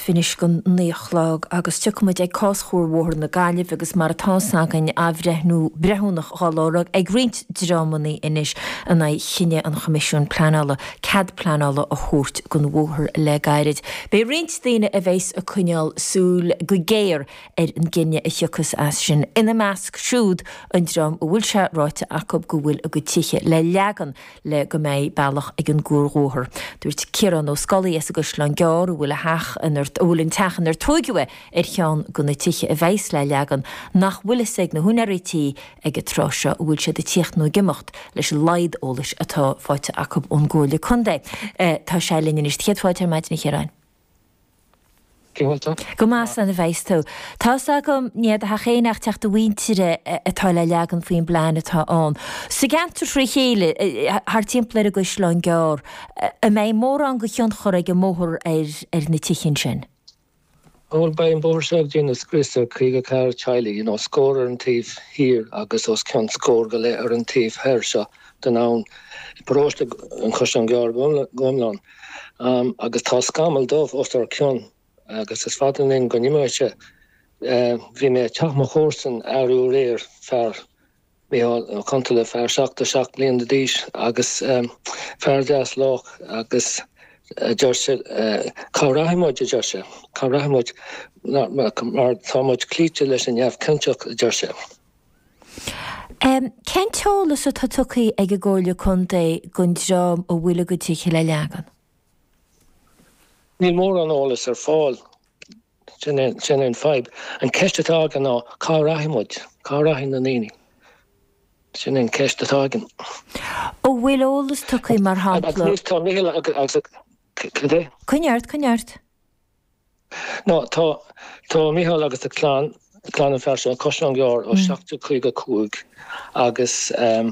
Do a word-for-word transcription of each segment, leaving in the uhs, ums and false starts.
finis gon níochlág agus tucmuid ag cáschúrhór na gáileh agus mar atáságan a bhreithnú brethúnach gáláraach ag rint drámaní inis an chinne an chomisisiún planála cad planála a chót gon bhóthir le gairid. Bé rint daine a bhéis a cuineáil súl go géir ar an gcinne a thiocas as sin ina measc siúd an drám a bhfuil se ráite acob go bhfuil a go tiche le leagan le go méid bailach ag an gúrhóthir. Dúirt Ciarán ó Scollaí is agus le gear bhfuil a heach an bhfuil techan ar tuigúe ar cheann go na tiche a bhéis le leagan nach bhfuil ag na húnarití ag a tráise bhfuil se de tíocht nó gimocht leis laid ólis atá fáite acob ón ggóla chundé. Tá sé linn is chéadháid ar maidid na Chiaráin. Go más an a bhéis tú. Tá go níiad a chéanaach techt a bhaintire atá le leagan faoin blein atá an. Sa gantar trí chéile th timpplair a go sleán gear, a mé mór an go cheann chur ag go móthir ar na tichin sin. Bhfuil ba an bóthir seach déanana Christa chuige cair teile, you know, scór ar an taobh hir agus os ceann scór go le ar an taobh thir seo den ann bróiste an cosán gear gomláin. Um, agus tá scamal dómh os ar ceann agus is fadan in go nimmerse bhí mé teach mo chósan áú réir fear mé cantala fear seachta seach blion de díis agus fear deas lách agus deirse cáráthimid a deirse cáráthimid mar táid clíte leis an neamh cinteach a deirse. Cén teolalas a tá tucaí ag a ggóla chundé gon drám ó bhfuil go tíche le leagan? Níl mór an ólas ar fáil sin in feib an ceistetágan ná cáráthimid cáráthim na níní sin in ceistetágan. Ó bhfuil ólas tucaí mar hápla? Tá níl agus cudé? Cuineart, cuineart. No, tá tá míhall agus a clán clán an fearse an cosán gear ó seachta chuige cúig agus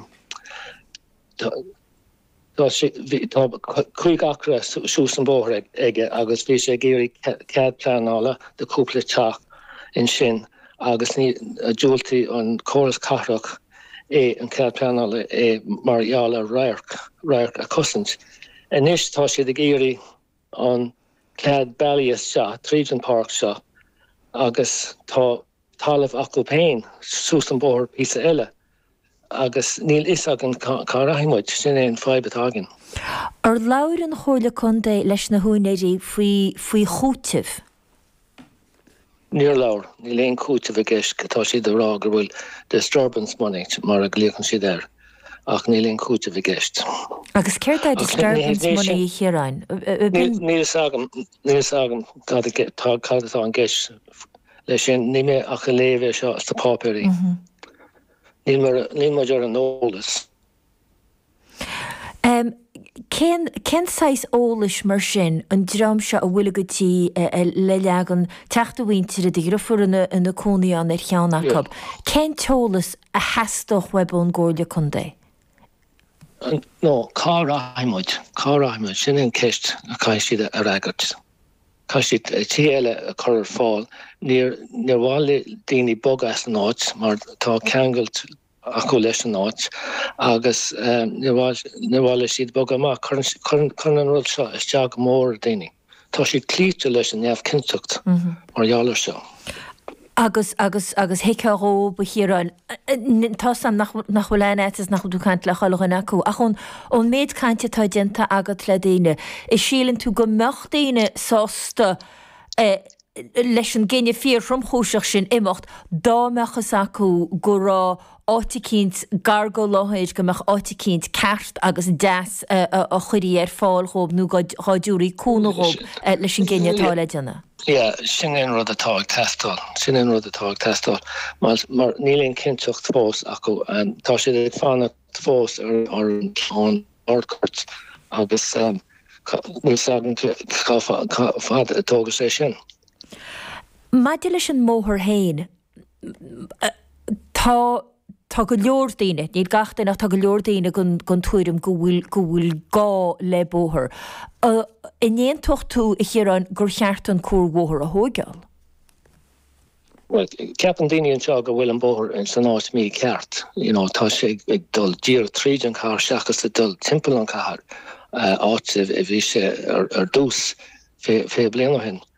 chuig acra siús an bóthir aige agus bhí sé géirí cead planála de cúpla teach in sin agus ní dúiltaí an córas cathrach é an cead planála é mar eala rairc rairc a cosint. Inis tá siad a géirí an cead bailíos seo, Tríden Park seo, agus tá talamh acu péin siús an bóthir písa eile. agus níl is an cáráthimid sin é an feib atágan. Ar leabhar an chóirla chundé leis na húnairí faoi chútibh? Níor leabhar, ní léon chútibh a gceist tá siad a rá gur bhfuil disturbance money mar a gléachan siad ar ach ní léon chútibh a gceist. Agus céir tá disturbance money i Chiaráin? Níl sagam níl sagam cad atá an gceist leis sin ní mé ach a léomh seo as tá pápairí. Níl mar dear an ólas. Cén sais ólas mar sin an drám se a bhfuil gotí le leagan teachta bhaintear de grufur in na cónaíán ar cheannachab. Cén teolalas a heastóch web ón ggóla chundé? No, cáráthimid, cáráthimid sin in ceist a caiith siad a ragart. Caiith siad tí eile a chur fáil níor bháil daoine bogas an áit mar tá ceangailt acu leis an áit agus níor bháil siad bog amach chun an rud seo is teag mór daoine. Tá siad clíte leis an neamh cinteacht mar ealar seo. Agus agus agus héiceró ba Chiaráin tá sam nach bhfuil éinetas nach dúchaint le chailgan acu ach ón ón méid cainte tá dénta agat le daine. Is sílann tú go meach daine sásta leis an gcéine fíor from chúiseach sin imimecht dámechas acu go rá áiticínt gargó láthid go meach áiticínt ceart agus deas a chuirí ar fáil chomh nó gáidúirí cúnaghób leis an gcéine atá le déanana. Ja, sin in rud atá ag testáil, sin in rud atá ag testáil, mar níl cinteacht fós acu an tá siad ag fána fós ar an ardcurt agus níl sagan fad atógus é sin. Maidir leis an móthir héin, tá Tá go leor daine, níl gachtainach tá go leor daine gon tuairim go bhfuil gá le bóthir. Inéon tucht tú i Chiaráin gur cheart an cúrhóthir a thógáil? Well, ceapan daine an seo go bhfuil an bóthir in san áit mí ceart. Tá sé ag dul dír tríd an car seachas a dul timpeall an car áit a bhí sé ar dús fé bliana hin.